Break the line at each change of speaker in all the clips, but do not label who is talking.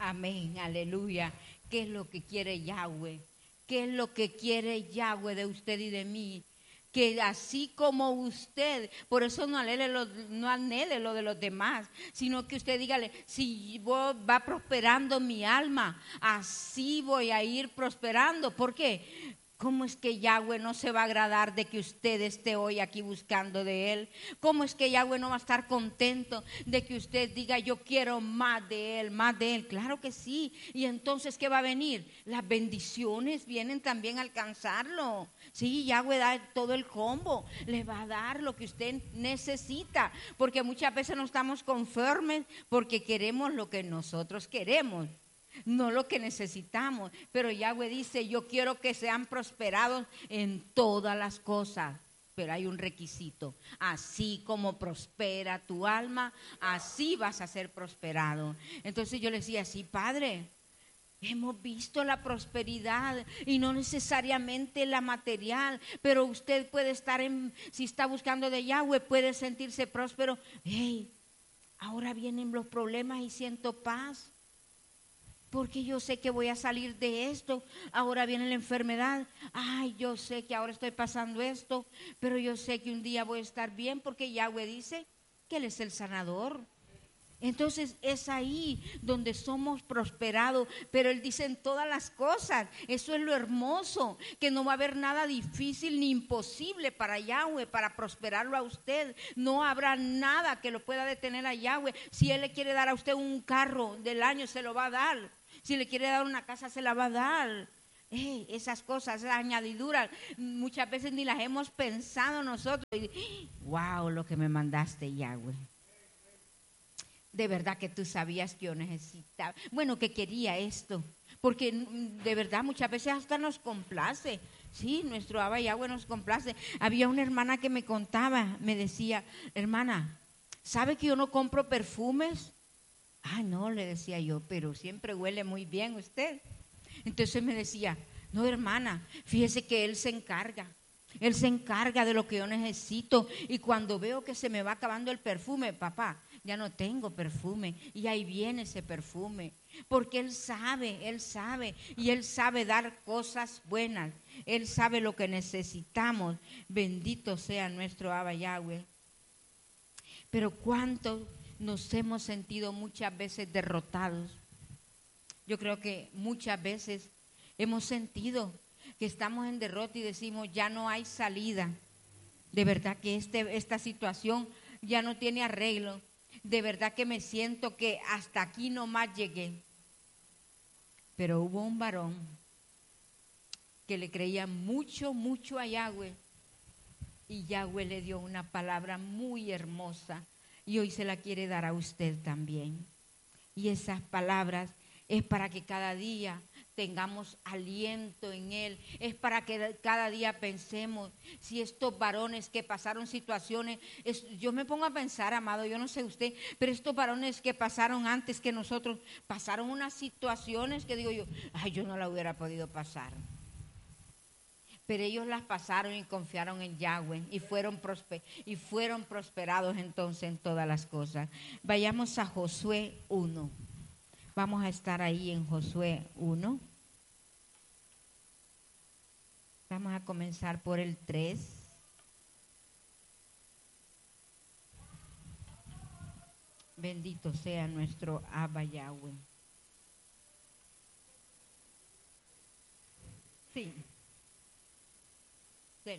Amén, aleluya. ¿Qué es lo que quiere Yahweh? ¿Qué es lo que quiere Yahweh de usted y de mí? Que así como usted, por eso no anhele lo de los demás, sino que usted dígale, si va prosperando mi alma, así voy a ir prosperando. ¿Por qué? ¿Cómo es que Yahweh no se va a agradar de que usted esté hoy aquí buscando de Él? ¿Cómo es que Yahweh no va a estar contento de que usted diga yo quiero más de Él, más de Él? Claro que sí. Y entonces, ¿qué va a venir? Las bendiciones vienen también a alcanzarlo. Sí, Yahweh da todo el combo, le va a dar lo que usted necesita, porque muchas veces no estamos conformes porque queremos lo que nosotros queremos, no lo que necesitamos. Pero Yahweh dice, yo quiero que sean prosperados en todas las cosas. Pero hay un requisito: así como prospera tu alma, así vas a ser prosperado. Entonces yo le decía, sí, Padre, hemos visto la prosperidad y no necesariamente la material, pero usted puede estar si está buscando de Yahweh, puede sentirse próspero. Hey, ahora vienen los problemas y siento paz, porque yo sé que voy a salir de esto. Ahora viene la enfermedad. Ay, yo sé que ahora estoy pasando esto, pero yo sé que un día voy a estar bien, porque Yahweh dice que Él es el sanador. Entonces es ahí donde somos prosperados, pero Él dice en todas las cosas. Eso es lo hermoso, que no va a haber nada difícil ni imposible para Yahweh, para prosperarlo a usted. No habrá nada que lo pueda detener a Yahweh. Si Él le quiere dar a usted un carro del año, se lo va a dar. Si le quiere dar una casa, se la va a dar. Esas cosas, esas añadiduras, muchas veces ni las hemos pensado nosotros. Wow, lo que me mandaste, Yahweh. De verdad que tú sabías que yo necesitaba, bueno, que quería esto, porque de verdad muchas veces hasta nos complace. Sí, nuestro Abba Yahweh nos complace. Había una hermana que me contaba, me decía, hermana, ¿sabe que yo no compro perfumes? Ah, no, le decía yo, pero siempre huele muy bien usted. Entonces me decía, no, hermana, fíjese que Él se encarga. Él se encarga de lo que yo necesito, y cuando veo que se me va acabando el perfume, papá, ya no tengo perfume, y ahí viene ese perfume, porque Él sabe, y Él sabe dar cosas buenas. Él sabe lo que necesitamos. Bendito sea nuestro Abba Yahweh. Pero cuánto nos hemos sentido muchas veces derrotados. Yo creo que muchas veces hemos sentido que estamos en derrota y decimos, ya no hay salida. De verdad que esta situación ya no tiene arreglo. De verdad que me siento que hasta aquí nomás llegué. Pero hubo un varón que le creía mucho, mucho a Yahweh, y Yahweh le dio una palabra muy hermosa, y hoy se la quiere dar a usted también. Y esas palabras es para que cada día tengamos aliento en Él. Es para que cada día pensemos, si estos varones que pasaron situaciones, yo me pongo a pensar, amado, yo no sé usted, pero estos varones que pasaron antes que nosotros, pasaron unas situaciones que digo yo, ay, yo no la hubiera podido pasar. Pero ellos las pasaron y confiaron en Yahweh y fueron prosperados entonces en todas las cosas. Vayamos a Josué 1. Vamos a estar ahí en Josué 1. Vamos a comenzar por el 3. Bendito sea nuestro Abba Yahweh. Sí. Sí.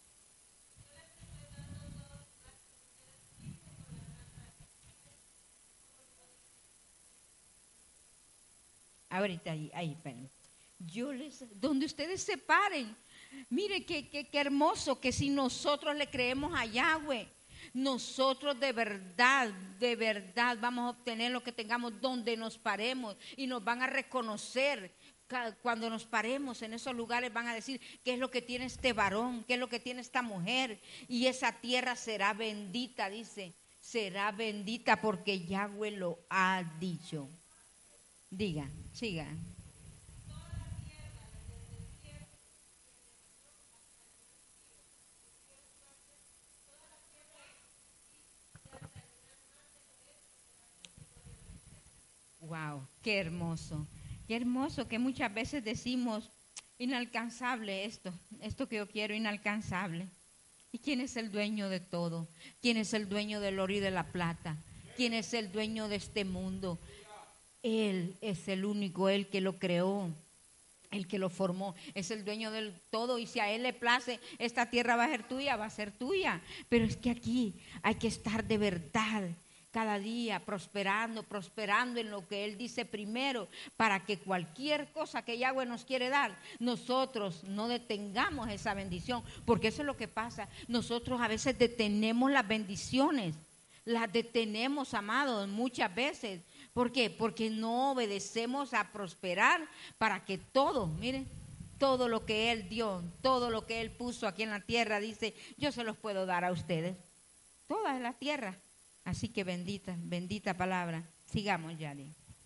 Ahorita ahí, esperen. Donde ustedes se paren, mire qué hermoso, que si nosotros le creemos a Yahweh, nosotros de verdad vamos a obtener lo que tengamos donde nos paremos, y nos van a reconocer. Cuando nos paremos en esos lugares van a decir, ¿qué es lo que tiene este varón? ¿Qué es lo que tiene esta mujer? Y esa tierra será bendita, dice, será bendita porque Yahweh lo ha dicho. Diga, siga. Wow, qué hermoso que muchas veces decimos inalcanzable esto que yo quiero, inalcanzable. ¿Y quién es el dueño de todo? ¿Quién es el dueño del oro y de la plata? ¿Quién es el dueño de este mundo? Él es el único, Él que lo creó, el que lo formó, es el dueño del todo, y si a Él le place, esta tierra va a ser tuya, va a ser tuya. Pero es que aquí hay que estar de verdad, cada día prosperando en lo que Él dice primero, para que cualquier cosa que Yahweh nos quiere dar, nosotros no detengamos esa bendición, porque eso es lo que pasa. Nosotros a veces detenemos las bendiciones, las detenemos, amados, muchas veces. ¿Por qué? Porque no obedecemos a prosperar para que todo, miren, todo lo que Él dio, todo lo que Él puso aquí en la tierra, dice, yo se los puedo dar a ustedes. Toda la tierra. Así que bendita palabra. Sigamos, Yari.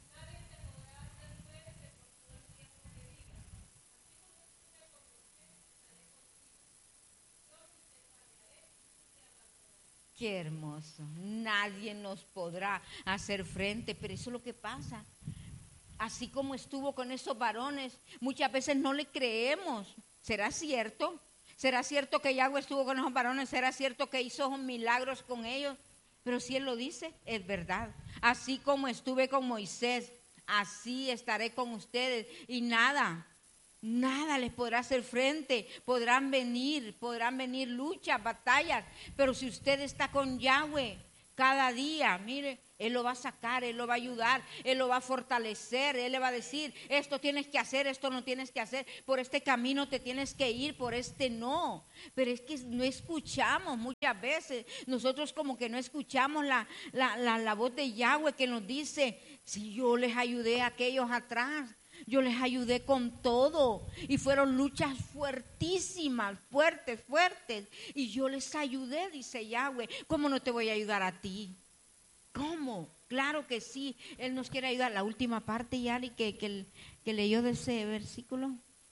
Qué hermoso. Nadie nos podrá hacer frente, pero eso es lo que pasa. Así como estuvo con esos varones, muchas veces no le creemos. ¿Será cierto? ¿Será cierto que Yahweh estuvo con esos varones? ¿Será cierto que hizo milagros con ellos? Pero si Él lo dice, es verdad. Así como estuve con Moisés, así estaré con ustedes. Y nada les podrá hacer frente. Podrán venir luchas, batallas. Pero si usted está con Yahweh cada día, mire, Él lo va a sacar, Él lo va a ayudar, Él lo va a fortalecer, Él le va a decir, esto tienes que hacer, esto no tienes que hacer, por este camino te tienes que ir, por este no. Pero es que no escuchamos muchas veces, nosotros como que no escuchamos la voz de Yahweh que nos dice, si yo les ayudé a aquellos atrás, yo les ayudé con todo y fueron luchas fuertísimas, fuertes, y yo les ayudé, dice Yahweh. ¿Cómo no te voy a ayudar a ti? ¿Cómo? Claro que sí, Él nos quiere ayudar. La última parte, Yari, que leyó de ese versículo.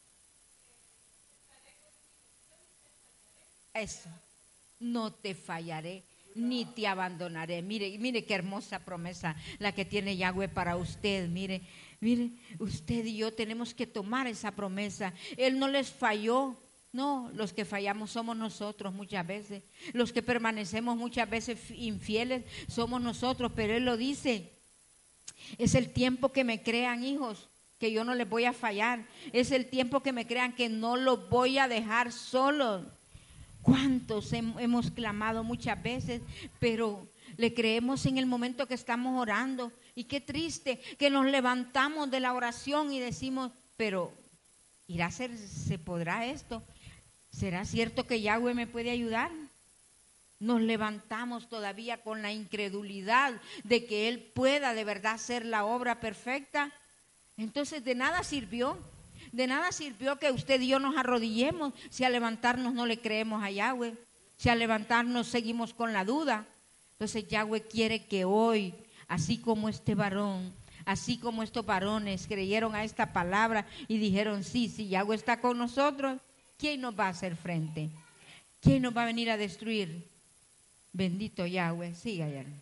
Eso, no te fallaré ni te abandonaré. Mire qué hermosa promesa la que tiene Yahweh para usted. Mire, usted y yo tenemos que tomar esa promesa. Él no les falló. No, los que fallamos somos nosotros muchas veces. Los que permanecemos muchas veces infieles somos nosotros, pero Él lo dice. Es el tiempo que me crean, hijos, que yo no les voy a fallar. Es el tiempo que me crean que no los voy a dejar solos. ¿Cuántos hemos clamado muchas veces, pero le creemos en el momento que estamos orando? Y qué triste que nos levantamos de la oración y decimos, pero ¿se podrá esto? ¿Será cierto que Yahweh me puede ayudar? Nos levantamos todavía con la incredulidad de que Él pueda de verdad hacer la obra perfecta. Entonces de nada sirvió que usted y yo nos arrodillemos si al levantarnos no le creemos a Yahweh, si al levantarnos seguimos con la duda. Entonces Yahweh quiere que hoy, así como este varón, así como estos varones creyeron a esta palabra y dijeron, sí, si Yahweh está con nosotros, ¿quién nos va a hacer frente? ¿Quién nos va a venir a destruir? Bendito Yahweh. Siga, Yahweh.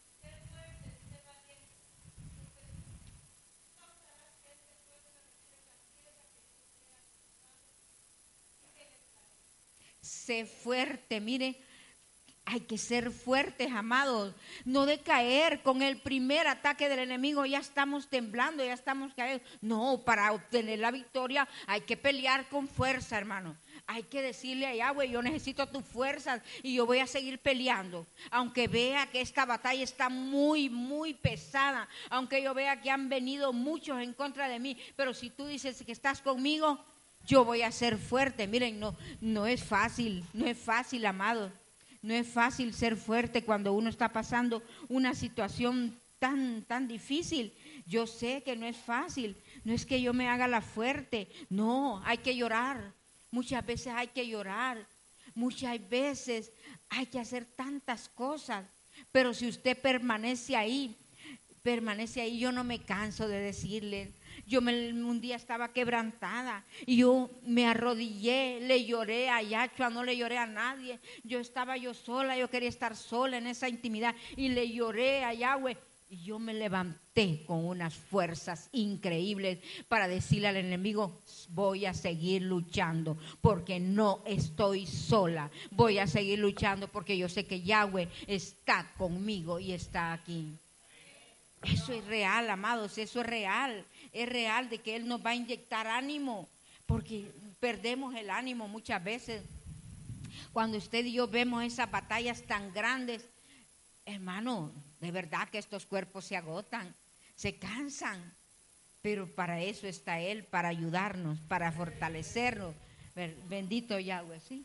Sé fuerte, mire, hay que ser fuertes, amados, no decaer. Con el primer ataque del enemigo ya estamos temblando, ya estamos caídos. No, para obtener la victoria hay que pelear con fuerza, hermano. Hay que decirle a Yahweh, yo necesito tus fuerzas y yo voy a seguir peleando. Aunque vea que esta batalla está muy, muy pesada, aunque yo vea que han venido muchos en contra de mí, pero si tú dices que estás conmigo, yo voy a ser fuerte. Miren, no es fácil, amado. No es fácil ser fuerte cuando uno está pasando una situación tan difícil. Yo sé que no es fácil. No es que yo me haga la fuerte. No, hay que llorar. Muchas veces hay que llorar. Muchas veces hay que hacer tantas cosas. Pero si usted permanece ahí, yo no me canso de decirle. Un día estaba quebrantada y yo me arrodillé, le lloré a Yahshua, no le lloré a nadie. Yo estaba sola, yo quería estar sola en esa intimidad y le lloré a Yahweh. Y yo me levanté con unas fuerzas increíbles para decirle al enemigo, voy a seguir luchando porque no estoy sola. Voy a seguir luchando porque yo sé que Yahweh está conmigo y está aquí. Eso es real, amados, eso es real. Es real de que Él nos va a inyectar ánimo, porque perdemos el ánimo muchas veces. Cuando usted y yo vemos esas batallas tan grandes, hermano, de verdad que estos cuerpos se agotan, se cansan, pero para eso está Él, para ayudarnos, para fortalecernos. Bendito Yahweh, ¿sí?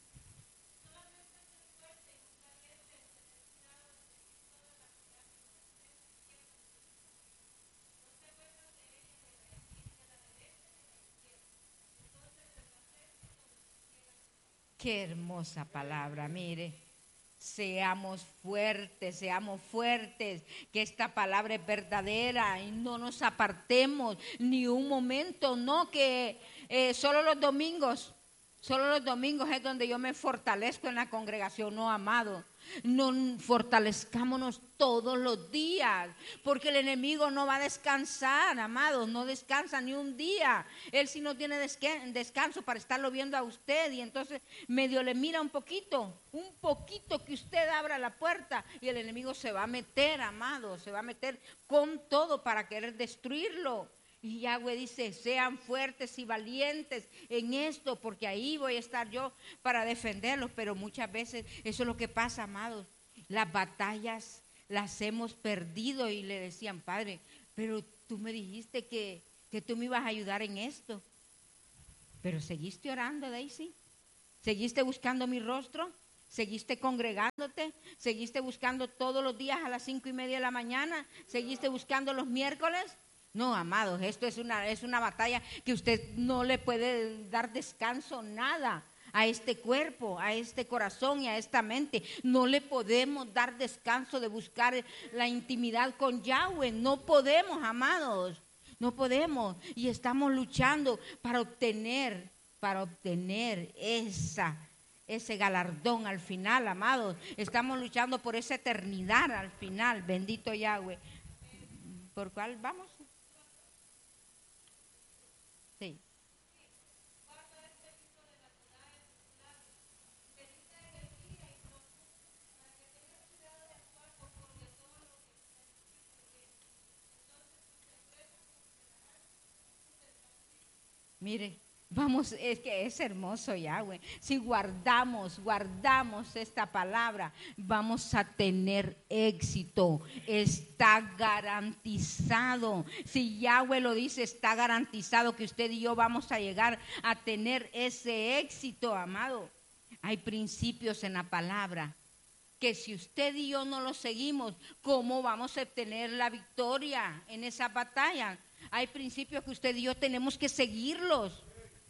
Qué hermosa palabra, mire. Seamos fuertes, que esta palabra es verdadera y no nos apartemos ni un momento, no que solo los domingos es donde yo me fortalezco en la congregación, no, amado. No, fortalezcámonos todos los días, porque el enemigo no va a descansar, amados, no descansa ni un día. Él sí no tiene descanso para estarlo viendo a usted, y entonces medio le mira un poquito que usted abra la puerta y el enemigo se va a meter, amado, se va a meter con todo para querer destruirlo. Y Yahweh dice, sean fuertes y valientes en esto, porque ahí voy a estar yo para defenderlos. Pero muchas veces eso es lo que pasa, amados. Las batallas las hemos perdido y le decían, Padre, pero tú me dijiste que tú me ibas a ayudar en esto. Pero seguiste orando, Daisy. Seguiste buscando mi rostro. Seguiste congregándote. Seguiste buscando todos los días a las 5:30 de la mañana. Seguiste buscando los miércoles. No, amados, esto es una batalla que usted no le puede dar descanso, nada, a este cuerpo, a este corazón y a esta mente. No le podemos dar descanso de buscar la intimidad con Yahweh. No podemos, amados, no podemos. Y estamos luchando para obtener ese galardón al final, amados. Estamos luchando por esa eternidad al final. Bendito Yahweh. ¿Por cuál vamos? Sí. Mire, vamos, es que es hermoso Yahweh. Si guardamos esta palabra, vamos a tener éxito. Está garantizado. Si Yahweh lo dice, está garantizado que usted y yo vamos a llegar a tener ese éxito, amado. Hay principios en la palabra que si usted y yo no los seguimos, ¿cómo vamos a obtener la victoria en esa batalla? Hay principios que usted y yo tenemos que seguirlos,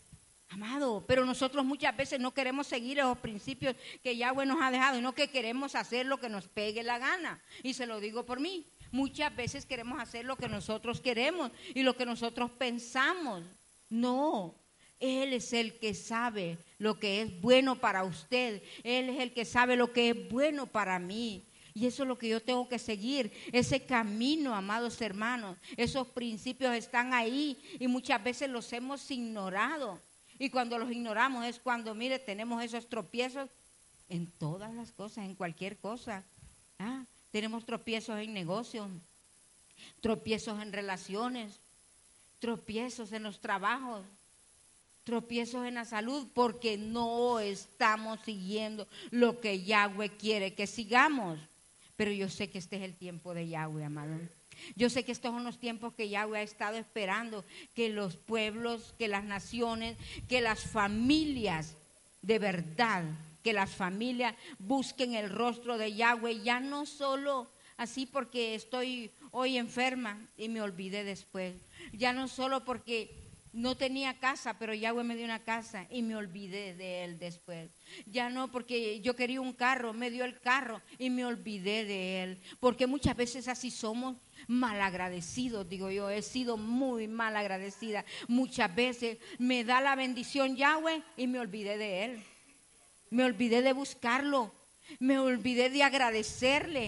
amado, pero nosotros muchas veces no queremos seguir esos principios que Yahweh nos ha dejado, y no que queremos hacer lo que nos pegue la gana. Y se lo digo por mí, muchas veces queremos hacer lo que nosotros queremos y lo que nosotros pensamos. No, Él es el que sabe lo que es bueno para usted. Él es el que sabe lo que es bueno para mí. Y eso es lo que yo tengo que seguir, ese camino, amados hermanos. Esos principios están ahí y muchas veces los hemos ignorado. Y cuando los ignoramos es cuando, mire, tenemos esos tropiezos en todas las cosas, en cualquier cosa. Tenemos tropiezos en negocios, tropiezos en relaciones, tropiezos en los trabajos, tropiezos en la salud, porque no estamos siguiendo lo que Yahweh quiere que sigamos. Pero yo sé que este es el tiempo de Yahweh, amado. Yo sé que estos son los tiempos que Yahweh ha estado esperando, que los pueblos, que las naciones, que las familias, de verdad, que las familias busquen el rostro de Yahweh, ya no solo así porque estoy hoy enferma y me olvidé después, ya no solo porque no tenía casa, pero Yahweh me dio una casa y me olvidé de Él después. Ya no porque yo quería un carro, me dio el carro y me olvidé de Él. Porque muchas veces así somos malagradecidos, digo yo. He sido muy malagradecida. Muchas veces me da la bendición Yahweh y me olvidé de Él. Me olvidé de buscarlo. Me olvidé de agradecerle.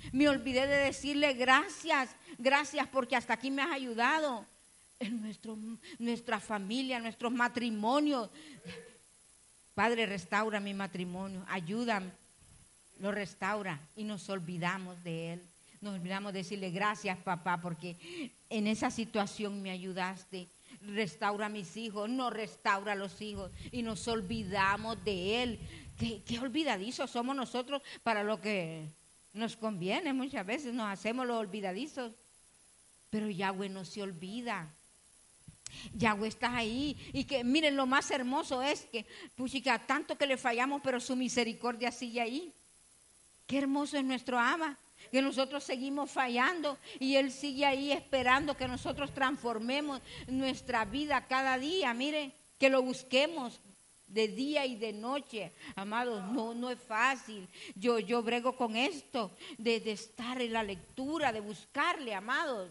Me olvidé de decirle gracias, gracias porque hasta aquí me has ayudado. En nuestra familia, nuestros matrimonios. Padre, restaura mi matrimonio, ayúdame. Lo restaura y nos olvidamos de él. Nos olvidamos de decirle gracias, papá, porque en esa situación me ayudaste. Restaura a mis hijos, no restaura a los hijos y nos olvidamos de él. Qué olvidadizos somos nosotros para lo que nos conviene. Muchas veces nos hacemos los olvidadizos, pero Yahweh no se olvida. Yahweh está ahí y que miren, lo más hermoso es que puchica, tanto que le fallamos, pero su misericordia sigue ahí. Qué hermoso es nuestro Abba, que nosotros seguimos fallando y él sigue ahí esperando que nosotros transformemos nuestra vida cada día. Mire, que lo busquemos de día y de noche. Amados, no es fácil. Yo brego con esto de estar en la lectura, de buscarle, amados.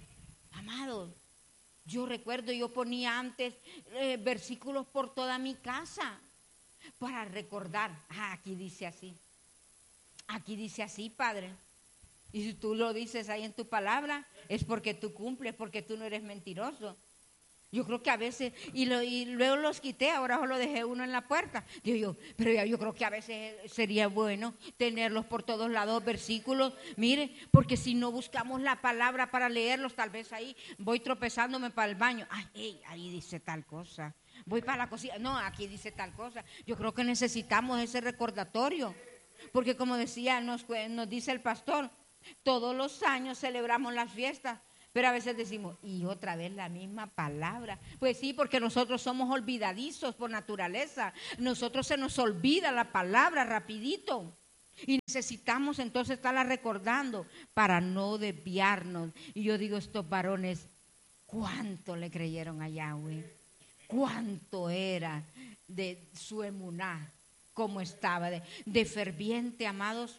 Yo recuerdo, yo ponía antes versículos por toda mi casa para recordar. Aquí dice así. Aquí dice así, Padre. Y si tú lo dices ahí en tu palabra, es porque tú cumples, porque tú no eres mentiroso. Yo creo que a veces, y luego los quité, ahora solo dejé uno en la puerta. Digo yo, pero yo creo que a veces sería bueno tenerlos por todos lados, versículos. Mire, porque si no buscamos la palabra para leerlos, tal vez ahí voy tropezándome para el baño. Ahí dice tal cosa. Voy para la cocina, no, aquí dice tal cosa. Yo creo que necesitamos ese recordatorio. Porque como decía, nos dice el pastor, todos los años celebramos las fiestas. Pero a veces decimos, y otra vez la misma palabra. Pues sí, porque nosotros somos olvidadizos por naturaleza. Nosotros se nos olvida la palabra rapidito. Y necesitamos entonces estarla recordando para no desviarnos. Y yo digo, estos varones, ¿cuánto le creyeron a Yahweh? ¿Cuánto era de su emuná? ¿Cómo estaba? De ferviente, amados.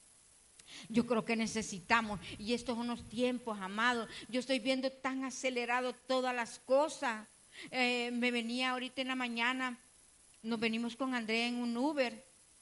Yo creo que necesitamos, y estos son unos tiempos, amados. Yo estoy viendo tan acelerado todas las cosas. Me venía ahorita en la mañana, nos venimos con Andrea en un Uber,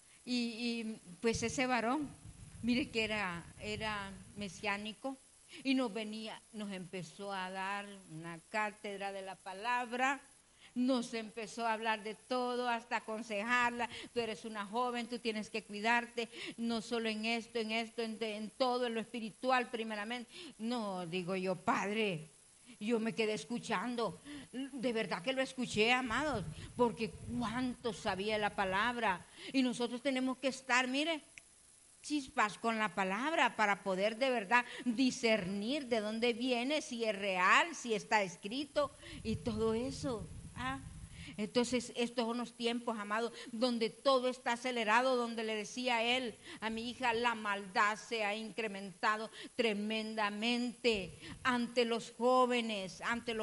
y pues ese varón, mire que era mesiánico, y nos empezó a dar una cátedra de la palabra. Nos empezó a hablar de todo, hasta aconsejarla. Tú eres una joven, tú tienes que cuidarte, no solo en esto, en todo, en lo espiritual primeramente. No, digo yo, Padre, yo me quedé escuchando. De verdad que lo escuché, amados, porque cuánto sabía la palabra. Y nosotros tenemos que estar, mire, chispas con la palabra para poder de verdad discernir de dónde viene, si es real, si está escrito y todo eso. Entonces estos son los tiempos, amados, donde todo está acelerado, donde le decía él a mi hija, la maldad se ha incrementado tremendamente ante los jóvenes,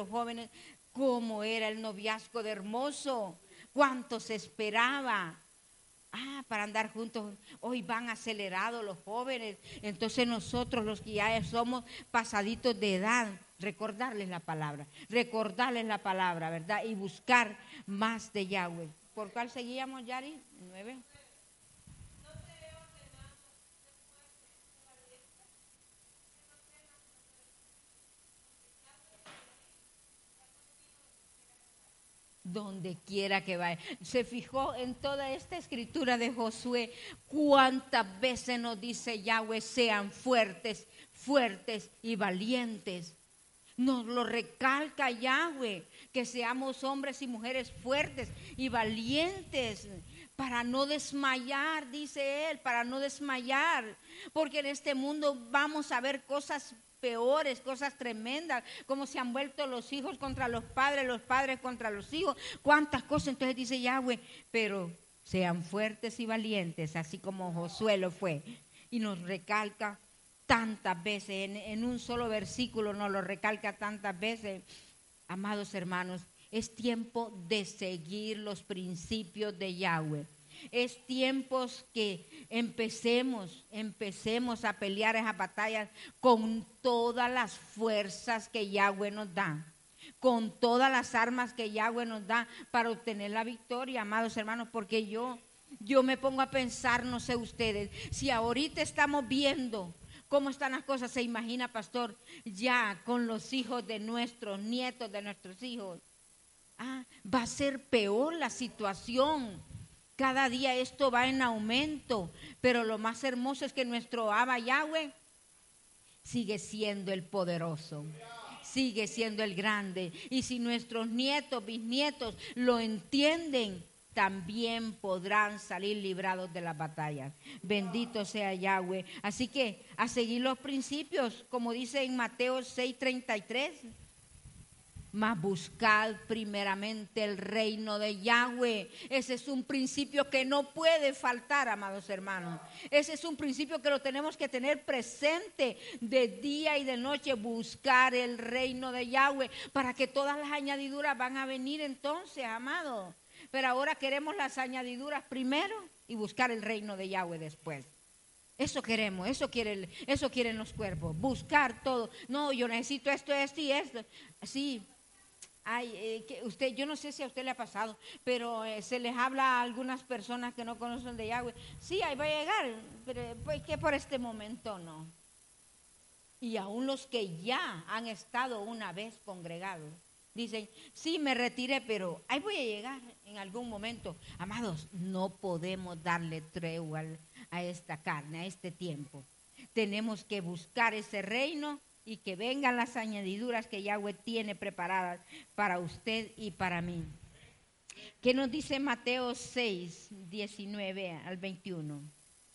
como era el noviazgo de Hermoso, cuánto se esperaba. Para andar juntos, hoy van acelerados los jóvenes. Entonces nosotros los que ya somos pasaditos de edad, recordarles la palabra, ¿verdad? Y buscar más de Yahweh. ¿Por cuál seguíamos, Yari? 9. Donde quiera que vaya. Se fijó en toda esta escritura de Josué, cuántas veces nos dice Yahweh, sean fuertes y valientes. Nos lo recalca Yahweh, que seamos hombres y mujeres fuertes y valientes para no desmayar, dice él, para no desmayar, porque en este mundo vamos a ver cosas peores, cosas tremendas, como se han vuelto los hijos contra los padres contra los hijos, cuántas cosas. Entonces dice Yahweh, pero sean fuertes y valientes, así como Josué lo fue, y nos recalca tantas veces, en un solo versículo nos lo recalca tantas veces. Amados hermanos, es tiempo de seguir los principios de Yahweh. Es tiempo que empecemos a pelear esas batallas con todas las fuerzas que Yahweh nos da, con todas las armas que Yahweh nos da para obtener la victoria, amados hermanos, porque yo me pongo a pensar, no sé ustedes, si ahorita estamos viendo ¿Cómo están las cosas? ¿Se imagina, pastor, ya con los hijos de nuestros nietos, de nuestros hijos? Va a ser peor la situación. Cada día esto va en aumento, pero lo más hermoso es que nuestro Abba Yahweh sigue siendo el poderoso, sigue siendo el grande. Y si nuestros nietos, bisnietos lo entienden, también podrán salir librados de las batallas. Bendito sea Yahweh. Así que a seguir los principios, como dice en Mateo 6:33. Mas buscad primeramente el reino de Yahweh. Ese es un principio que no puede faltar, amados hermanos. Ese es un principio que lo tenemos que tener presente de día y de noche. Buscar el reino de Yahweh, para que todas las añadiduras van a venir entonces, amados. Pero ahora queremos las añadiduras primero y buscar el reino de Yahweh después. Eso queremos, eso quieren los cuerpos, buscar todo. No, yo necesito esto y esto. Sí. Yo no sé si a usted le ha pasado, pero se les habla a algunas personas que no conocen de Yahweh. Sí, ahí va a llegar, pero pues que por este momento no. Y aún los que ya han estado una vez congregados dicen, sí, me retiré, pero ahí voy a llegar en algún momento. Amados, no podemos darle tregua a esta carne, a este tiempo. Tenemos que buscar ese reino y que vengan las añadiduras que Yahweh tiene preparadas para usted y para mí. ¿Qué nos dice Mateo 6, 19 al 21?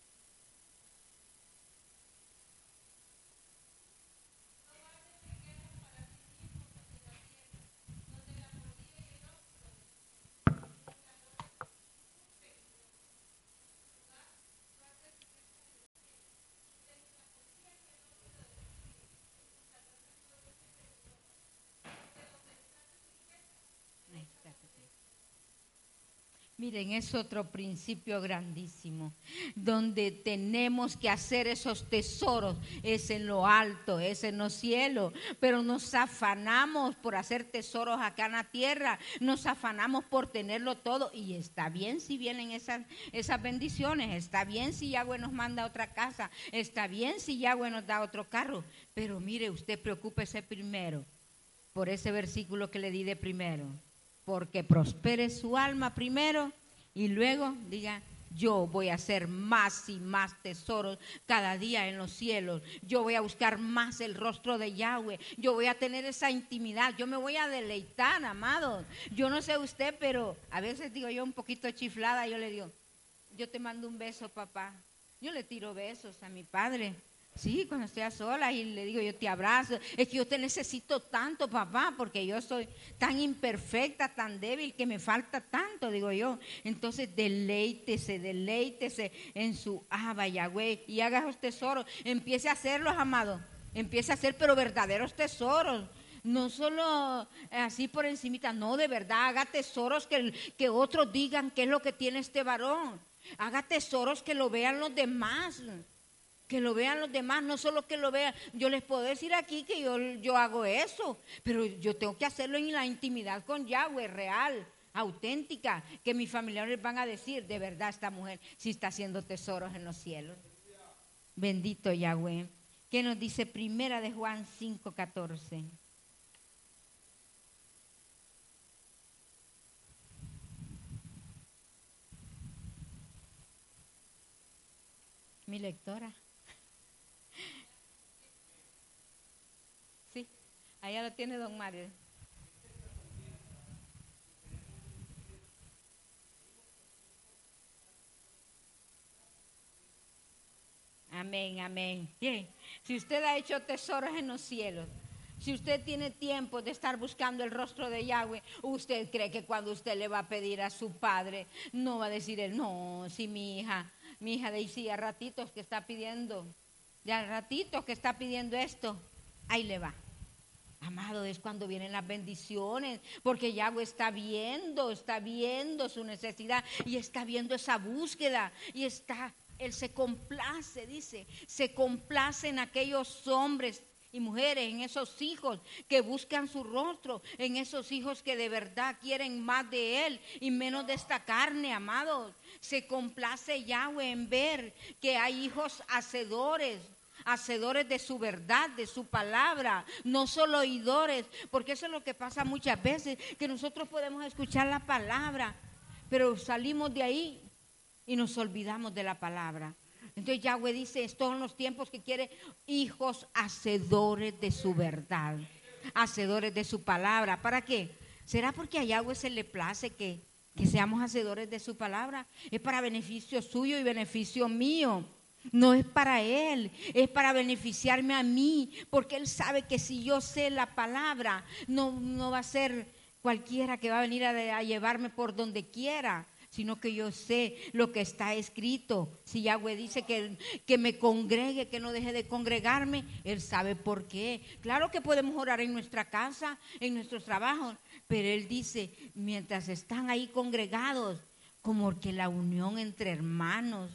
Miren, es otro principio grandísimo, donde tenemos que hacer esos tesoros, es en lo alto, es en los cielos, pero nos afanamos por hacer tesoros acá en la tierra, nos afanamos por tenerlo todo, y está bien si vienen esas bendiciones, está bien si Yahweh nos manda a otra casa, está bien si Yahweh nos da otro carro, pero mire, usted preocúpese primero por ese versículo que le di de primero. Porque prospere su alma primero y luego diga, yo voy a hacer más y más tesoros cada día en los cielos. Yo voy a buscar más el rostro de Yahweh. Yo voy a tener esa intimidad. Yo me voy a deleitar, amados. Yo no sé usted, pero a veces digo yo un poquito chiflada, yo le digo, yo te mando un beso, papá. Yo le tiro besos a mi padre. Sí, cuando estoy a solas y le digo, yo te abrazo. Es que yo te necesito tanto, papá, porque yo soy tan imperfecta, tan débil, que me falta tanto, digo yo. Entonces, deleítese en su Abba Yahweh y haga esos tesoros. Empiece a hacerlos, amado. Empiece a hacer, pero verdaderos tesoros. No solo así por encimita, no, de verdad, haga tesoros que otros digan qué es lo que tiene este varón. Haga tesoros que lo vean los demás. Que lo vean los demás, no solo que lo vean. Yo les puedo decir aquí que yo hago eso, pero yo tengo que hacerlo en la intimidad con Yahweh, real, auténtica, que mis familiares van a decir, de verdad esta mujer sí está haciendo tesoros en los cielos. Bendito Yahweh. ¿Qué nos dice Primera de Juan 5:14? Mi lectora. Sí, allá lo tiene don Mario. Amén, amén. Bien, si usted ha hecho tesoros en los cielos, si usted tiene tiempo de estar buscando el rostro de Yahweh, ¿usted cree que cuando usted le va a pedir a su padre, no va a decir él, no, sí, mi hija Daisy, a ratitos que está pidiendo, ya ratitos que está pidiendo esto, ahí le va? Amado, es cuando vienen las bendiciones, porque Yahweh está viendo su necesidad y está viendo esa búsqueda y Él se complace, dice, se complace en aquellos hombres y mujeres, en esos hijos que buscan su rostro, en esos hijos que de verdad quieren más de Él y menos de esta carne, amados. Se complace Yahweh en ver que hay hijos hacedores, hacedores de su verdad, de su palabra, no solo oidores, porque eso es lo que pasa muchas veces, que nosotros podemos escuchar la palabra, pero salimos de ahí y nos olvidamos de la palabra. Entonces Yahweh dice, estos son los tiempos que quiere hijos hacedores de su verdad, hacedores de su palabra. ¿Para qué? ¿Será porque a Yahweh se le place que seamos hacedores de su palabra? Es para beneficio suyo y beneficio mío. No es para Él, es para beneficiarme a mí, porque Él sabe que si yo sé la palabra, no va a ser cualquiera que va a venir a llevarme por donde quiera, sino que yo sé lo que está escrito. Si Yahweh dice que me congregue, que no deje de congregarme, Él sabe por qué. Claro que podemos orar en nuestra casa, en nuestros trabajos, pero Él dice, mientras están ahí congregados, como que la unión entre hermanos,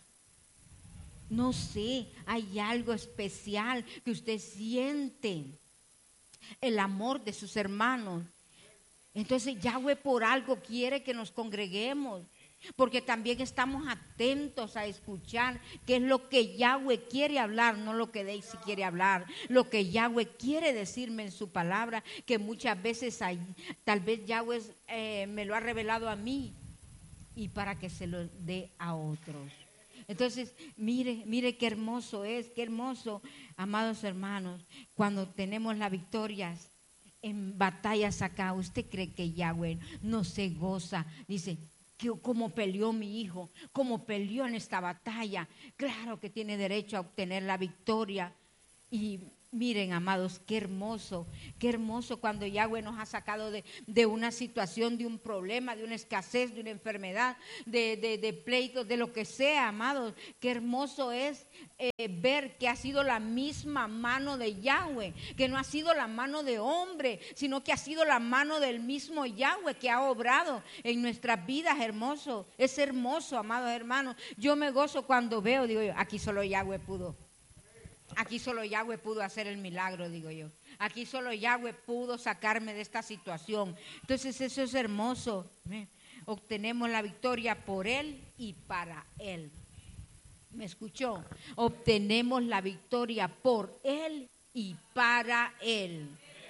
no sé, hay algo especial que usted siente, el amor de sus hermanos. Entonces Yahweh por algo quiere que nos congreguemos, porque también estamos atentos a escuchar qué es lo que Yahweh quiere hablar, no lo que Daisy quiere hablar, lo que Yahweh quiere decirme en su palabra, que muchas veces tal vez Yahweh me lo ha revelado a mí y para que se lo dé a otros. Entonces, mire qué hermoso es, qué hermoso, amados hermanos, cuando tenemos las victorias en batallas acá. ¿Usted cree que Yahweh no se goza? Dice, cómo peleó mi hijo, cómo peleó en esta batalla. Claro que tiene derecho a obtener la victoria. Y miren, amados, qué hermoso cuando Yahweh nos ha sacado de una situación, de un problema, de una escasez, de una enfermedad, de pleitos, de lo que sea, amados. Qué hermoso es ver que ha sido la misma mano de Yahweh, que no ha sido la mano de hombre, sino que ha sido la mano del mismo Yahweh que ha obrado en nuestras vidas. Hermoso, es hermoso, amados hermanos. Yo me gozo cuando veo, digo yo, aquí solo Yahweh pudo. Aquí solo Yahweh pudo hacer el milagro, digo yo. Aquí solo Yahweh pudo sacarme de esta situación. Entonces eso es hermoso. Obtenemos la victoria por Él y para Él. ¿Me escuchó? Obtenemos la victoria por Él y para Él.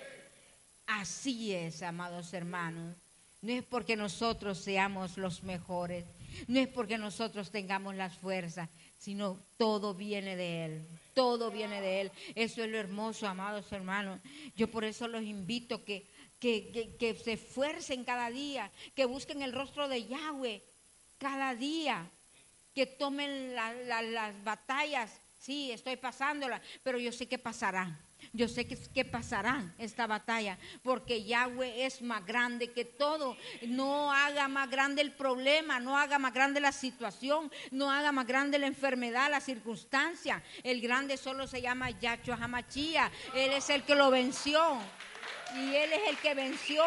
Así es, amados hermanos. No es porque nosotros seamos los mejores, no es porque nosotros tengamos las fuerzas, sino todo viene de Él. Todo viene de Él. Eso es lo hermoso, amados hermanos. Yo por eso los invito que se esfuercen cada día, que busquen el rostro de Yahweh cada día, que tomen las batallas. Sí, estoy pasándola, pero yo sé que pasará. Yo sé que pasará esta batalla, porque Yahweh es más grande que todo. No haga más grande el problema, no haga más grande la situación, no haga más grande la enfermedad, la circunstancia. El grande solo se llama Yahshua HaMashiach. Él es el que lo venció y Él es el que venció.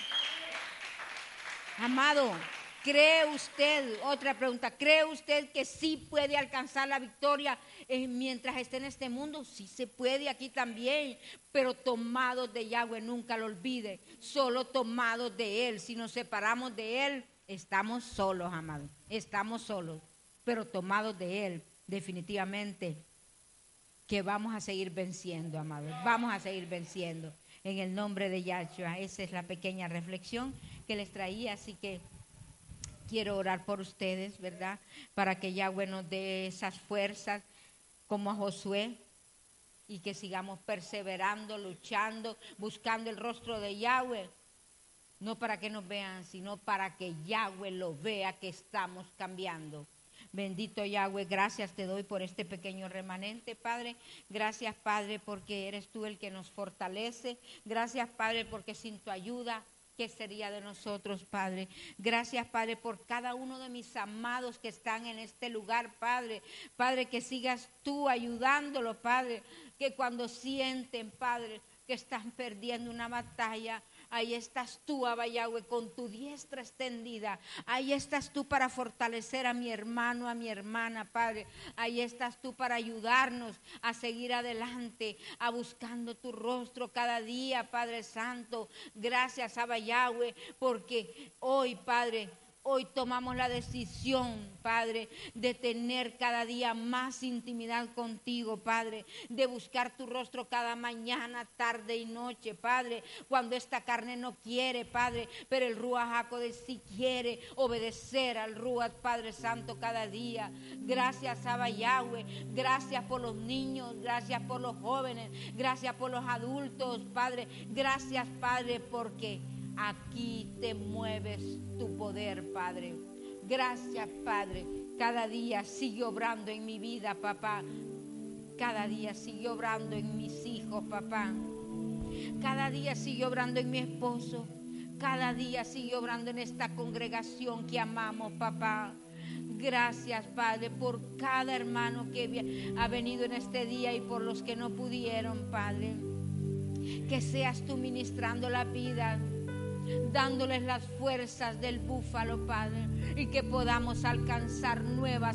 Amado, ¿cree usted, otra pregunta, cree usted que sí puede alcanzar la victoria mientras esté en este mundo? Sí se puede aquí también, pero tomados de Yahweh, nunca lo olvide, solo tomados de Él. Si nos separamos de Él, estamos solos, amados, estamos solos, pero tomados de Él, definitivamente que vamos a seguir venciendo, amados, vamos a seguir venciendo en el nombre de Yahshua. Esa es la pequeña reflexión que les traía, así que quiero orar por ustedes, ¿verdad? Para que Yahweh nos dé esas fuerzas como a Josué y que sigamos perseverando, luchando, buscando el rostro de Yahweh. No para que nos vean, sino para que Yahweh lo vea que estamos cambiando. Bendito Yahweh, gracias te doy por este pequeño remanente, Padre. Gracias, Padre, porque eres tú el que nos fortalece. Gracias, Padre, porque sin tu ayuda, ¿qué sería de nosotros, Padre? Gracias, Padre, por cada uno de mis amados que están en este lugar, Padre. Padre, que sigas tú ayudándolos, Padre. Que cuando sienten, Padre, que están perdiendo una batalla, ahí estás tú, Abba Yahweh, con tu diestra extendida. Ahí estás tú para fortalecer a mi hermano, a mi hermana, Padre. Ahí estás tú para ayudarnos a seguir adelante, a buscando tu rostro cada día, Padre Santo. Gracias, Abba Yahweh, porque hoy, Padre, Hoy tomamos la decisión, Padre, de tener cada día más intimidad contigo, Padre, de buscar tu rostro cada mañana, tarde y noche, Padre, cuando esta carne no quiere, Padre, pero el Ruach HaKodesh sí quiere obedecer al Ruach, Padre Santo, cada día. Gracias, Abba Yahweh, gracias por los niños, gracias por los jóvenes, gracias por los adultos, Padre, gracias, Padre, porque aquí te mueves tu poder, Padre. Gracias, Padre. Cada día sigue obrando en mi vida, papá. Cada día sigue obrando en mis hijos, papá. Cada día sigue obrando en mi esposo. Cada día sigue obrando en esta congregación que amamos, papá. Gracias, Padre, por cada hermano que ha venido en este día y por los que no pudieron, Padre. Que seas tú ministrando la vida, dándoles las fuerzas del búfalo, Padre, y que podamos alcanzar nuevas